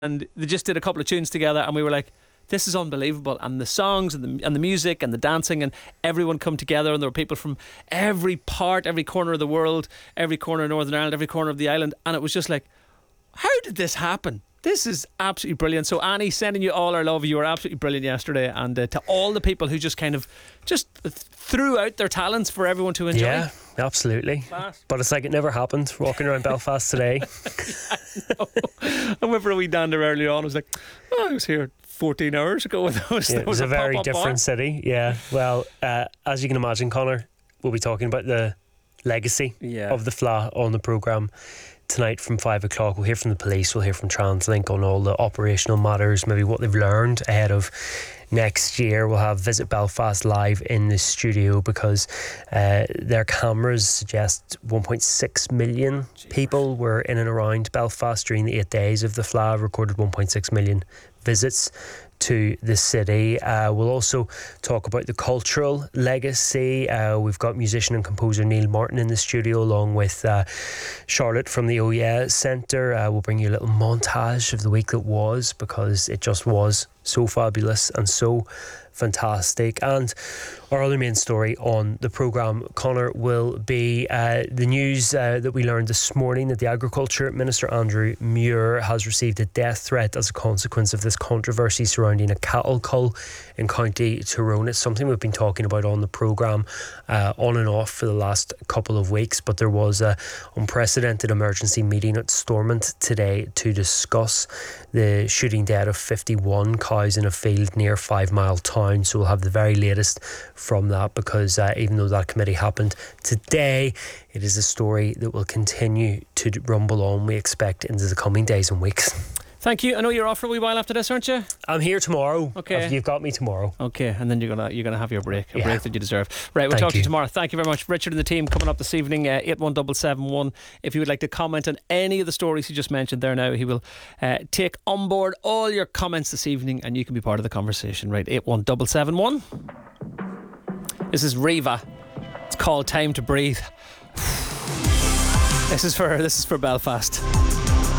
and they just did a couple of tunes together, and we were like, this is unbelievable. And the songs and the music and the dancing, and everyone come together, and there were people from every part, every corner of the world, every corner of Northern Ireland, every corner of the island, and it was just like, how did this happen? This is absolutely brilliant. So Annie, sending you all our love. You were absolutely brilliant yesterday, and to all the people who just kind of just threw out their talents for everyone to enjoy. Yeah, absolutely. Class. But it's like it never happened walking around Belfast today. I remember a wee dander earlier on. I was like, oh, I was here 14 hours ago. It was a very different city. Yeah. Well, as you can imagine, Conor, we'll be talking about the legacy of the Fleadh on the programme tonight from 5 o'clock. We'll hear from the police, we'll hear from TransLink on all the operational matters, maybe what they've learned ahead of next year. We'll have Visit Belfast live in the studio because their cameras suggest 1.6 million people were in and around Belfast during the 8 days of the Fleadh, recorded 1.6 million visits to the city. We'll also talk about the cultural legacy. We've got musician and composer Neil Martin in the studio, along with Charlotte from the OYA Centre. We'll bring you a little montage of the week that was, because it just was so fabulous and so fantastic. And our other main story on the programme, Conor, will be the news that we learned this morning that the Agriculture Minister Andrew Muir has received a death threat as a consequence of this controversy surrounding a cattle cull in County Tyrone. It's something we've been talking about on the programme on and off for the last couple of weeks, but there was an unprecedented emergency meeting at Stormont today to discuss the shooting dead of 51 cows in a field near 5 Mile Town. So we'll have the very latest from that, because even though that committee happened today, it is a story that will continue to rumble on, we expect, into the coming days and weeks. Thank you. I know you're off for a wee while after this, aren't you? I'm here tomorrow. Okay. You've got me tomorrow. Okay, and then you're gonna have your break, a break that you deserve. Right, we'll talk to you tomorrow. Thank you very much, Richard and the team. Coming up this evening, 81771. If you would like to comment on any of the stories he just mentioned there now, he will take on board all your comments this evening, and you can be part of the conversation. Right, 81771. This is Riva. It's called Time to Breathe. This is for Belfast.